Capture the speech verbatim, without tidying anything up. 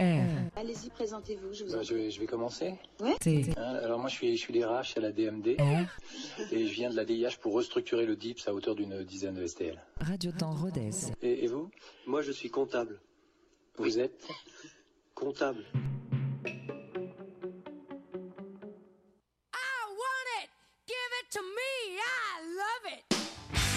R. Allez-y, présentez-vous, je vous en Bah, je, vais, je vais commencer. Ouais. T. Hein, alors moi je suis, je suis les R H à la D M D R. et je viens de la D I H pour restructurer le D I P S à hauteur d'une dizaine de S T L. Radio Temps Rodez. Et, et vous? Moi, je suis comptable. Vous êtes? Comptable.